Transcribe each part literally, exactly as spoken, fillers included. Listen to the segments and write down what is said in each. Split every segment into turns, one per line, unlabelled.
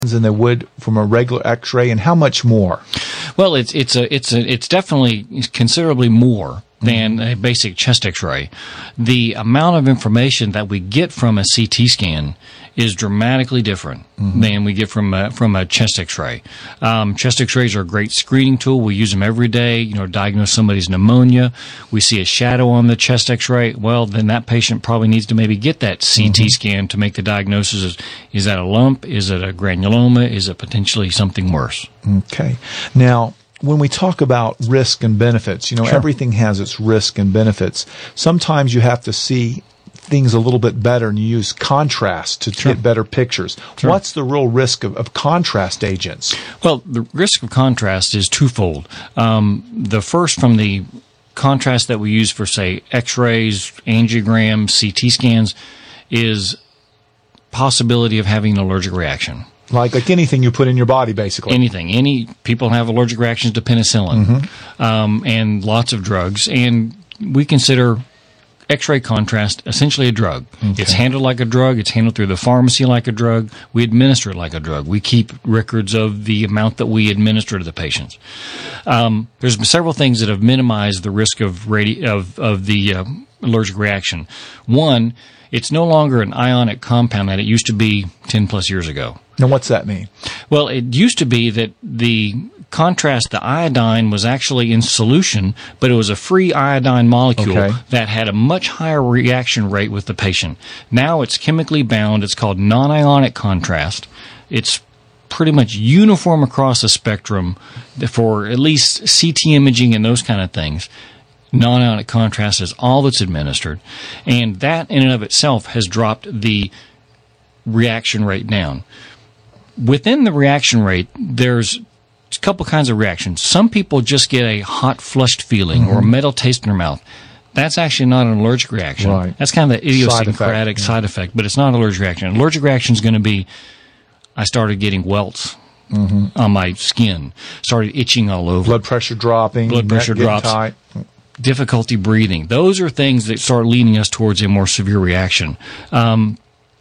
than they would from a regular X-ray, and how much more?
Well, it's it's a it's a it's definitely considerably more than a basic chest X-ray. The amount of information that we get from a C T scan is dramatically different mm-hmm. than we get from a, from a chest X-ray. Um, chest X-rays are a great screening tool. We use them every day. You know, diagnose somebody's pneumonia. We see a shadow on the chest X-ray. Well, then that patient probably needs to maybe get that C T mm-hmm. scan to make the diagnosis. Is, is that a lump? Is it a granuloma? Is it potentially something worse?
Okay. Now, when we talk about risk and benefits, you know,
sure.
everything has its risk and benefits. Sometimes you have to see things a little bit better and you use contrast to
sure.
get better pictures.
Sure.
What's the real risk of, of contrast agents?
Well, the risk of contrast is twofold. Um, the first from the contrast that we use for, say, X-rays, angiograms, C T scans is possibility of having an allergic reaction.
Like like anything you put in your body, basically.
Anything. Any people have allergic reactions to penicillin mm-hmm. um, and lots of drugs. And we consider X-ray contrast essentially a drug. Okay. It's handled like a drug. It's handled through the pharmacy like a drug. We administer it like a drug. We keep records of the amount that we administer to the patients. Um, there's several things that have minimized the risk of radi- of, of the uh, allergic reaction. One, it's no longer an ionic compound that it used to be ten plus years ago.
Now, what's that mean?
Well, it used to be that the contrast, the iodine, was actually in solution, but it was a free iodine molecule
okay.
that had a much higher reaction rate with the patient. Now it's chemically bound. It's called non-ionic contrast. It's pretty much uniform across the spectrum for at least C T imaging and those kind of things. Non-ionic contrast is all that's administered, and that in and of itself has dropped the reaction rate down. Within the reaction rate, there's a couple kinds of reactions. Some people just get a hot, flushed feeling mm-hmm. or a metal taste in their mouth. That's actually not an allergic reaction.
Right.
That's kind of the idiosyncratic
side effect, yeah.
side effect, but it's not an allergic reaction. An allergic reaction is going to be, I started getting welts mm-hmm. on my skin, started itching all over.
Blood pressure dropping.
Blood pressure drops.
Tight.
Difficulty breathing. Those are things that start leading us towards a more severe reaction. Um,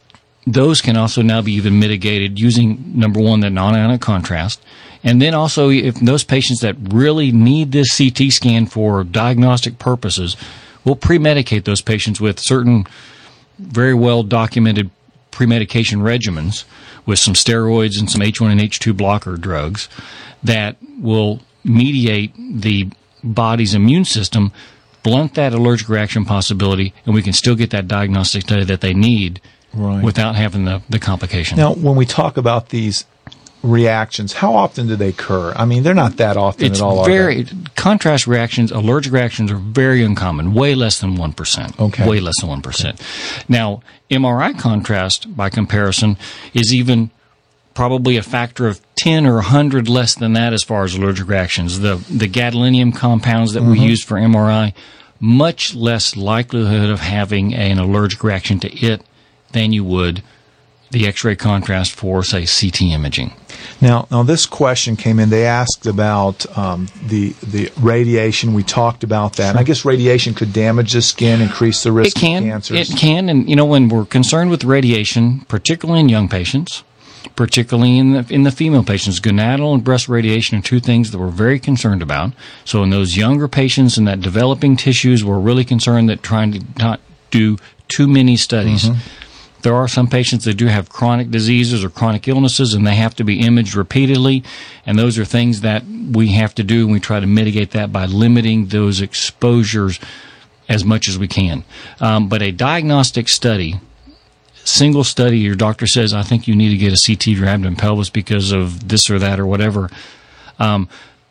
those can also now be even mitigated using, number one, the non-ionic contrast. And then also, if those patients that really need this C T scan for diagnostic purposes, we'll pre-medicate those patients with certain very well-documented pre-medication regimens with some steroids and some H one and H two blocker drugs that will mediate the body's immune system, blunt that allergic reaction possibility, and we can still get that diagnostic study that they need right. without having the, the complication.
Now, when we talk about these reactions, how often do they occur? I mean, they're not that often
it's
at all,
very,
are they?
Contrast reactions, allergic reactions are very uncommon, way less than one percent.
Okay.
Way less than one percent. Okay. Now, M R I contrast, by comparison, is even probably a factor of ten or one hundred less than that as far as allergic reactions. The the gadolinium compounds that mm-hmm. we use for M R I, much less likelihood of having an allergic reaction to it than you would the X-ray contrast for, say, C T imaging.
Now, now this question came in. They asked about um, the the radiation. We talked about that.
Sure.
And I guess radiation could damage the skin, increase the risk
it can,
of cancers.
It can, and you know, when we're concerned with radiation, particularly in young patients, particularly in the in the female patients, gonadal and breast radiation are two things that we're very concerned about. So in those younger patients in that developing tissues, we're really concerned that trying to not do too many studies. Mm-hmm. There are some patients that do have chronic diseases or chronic illnesses, and they have to be imaged repeatedly, and those are things that we have to do, and we try to mitigate that by limiting those exposures as much as we can. Um, but a diagnostic study, single study, your doctor says, I think you need to get a C T of your abdomen pelvis because of this or that or whatever, um,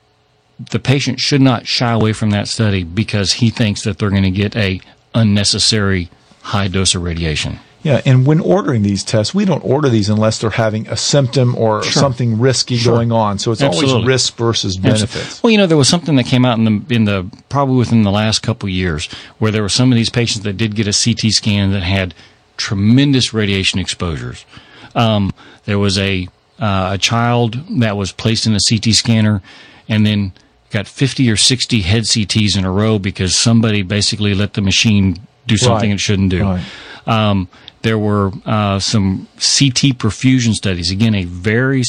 the patient should not shy away from that study because he thinks that they're going to get a unnecessary high dose of radiation.
Yeah, and when ordering these tests, we don't order these unless they're having a symptom or
sure.
something risky
sure.
going on. So it's
Absolutely.
always risk versus benefits.
Absolutely. Well, you know, there was something that came out in the in the probably within the last couple of years where there were some of these patients that did get a C T scan that had tremendous radiation exposures. Um, there was a uh, a child that was placed in a C T scanner and then got fifty or sixty head C Ts in a row because somebody basically let the machine do something
right.
it shouldn't do.
Right.
Um, There were uh, some C T perfusion studies. Again, a very